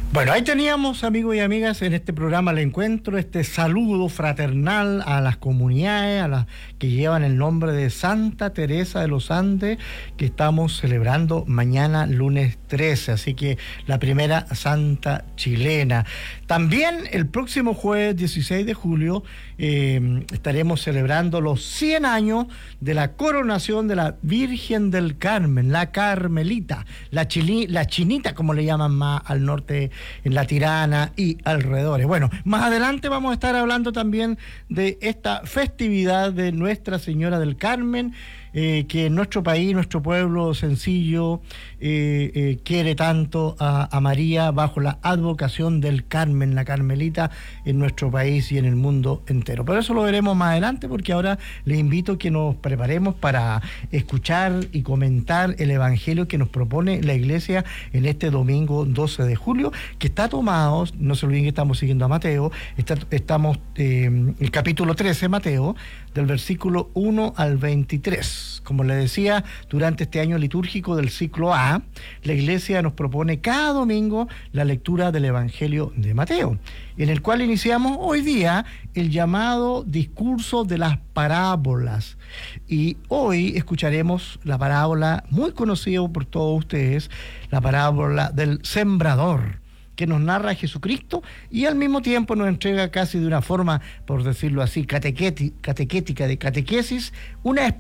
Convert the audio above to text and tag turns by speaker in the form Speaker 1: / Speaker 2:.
Speaker 1: Bueno, ahí teníamos, amigos y amigas, en este programa El Encuentro, este saludo fraternal a las comunidades, a las que llevan el nombre de Santa Teresa de los Andes, que estamos celebrando mañana, lunes 13, así que la primera santa chilena. También el próximo jueves 16 de julio estaremos celebrando los 100 años de la coronación de la Virgen del Carmen, la Carmelita, la Chinita, como le llaman más al norte, en La Tirana y alrededores. Bueno, más adelante vamos a estar hablando también de esta festividad de Nuestra Señora del Carmen, que en nuestro país, nuestro pueblo sencillo, quiere tanto a María, bajo la advocación del Carmen, la Carmelita, en nuestro país y en el mundo entero. Pero eso lo veremos más adelante, porque ahora les invito a que nos preparemos para escuchar y comentar el Evangelio que nos propone la Iglesia en este domingo 12 de julio, que está tomado, no se olviden que estamos siguiendo a Mateo, estamos en el capítulo 13, Mateo, del versículo 1 al 23. Como les decía, durante este año litúrgico del ciclo A, la Iglesia nos propone cada domingo la lectura del Evangelio de Mateo, en el cual iniciamos hoy día el llamado discurso de las parábolas. Y hoy escucharemos la parábola muy conocida por todos ustedes, la parábola del sembrador, que nos narra Jesucristo y al mismo tiempo nos entrega casi de una forma, por decirlo así, catequética, de catequesis, una